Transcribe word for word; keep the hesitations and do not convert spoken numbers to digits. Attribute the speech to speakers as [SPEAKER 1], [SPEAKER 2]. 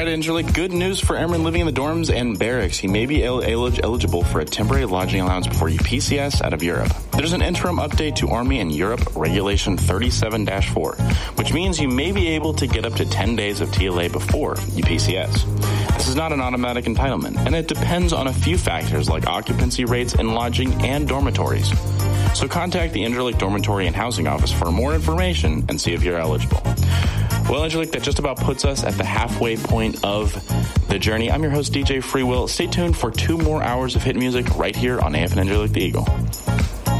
[SPEAKER 1] right, Interlake, good news for airmen living in the dorms and barracks. You may be el- el- eligible for a temporary lodging allowance before you P C S out of Europe. There's an interim update to Army and Europe Regulation thirty-seven dash four, which means you may be able to get up to ten days of T L A before you P C S. This is not an automatic entitlement, and it depends on a few factors like occupancy rates in lodging and dormitories. So contact the Interlake Dormitory and Housing Office for more information and see if you're eligible. Well, Interlake, that just about puts us at the halfway point of the journey. I'm your host, D J Freewill. Stay tuned for two more hours of hit music right here on A F N Interlake the Eagle.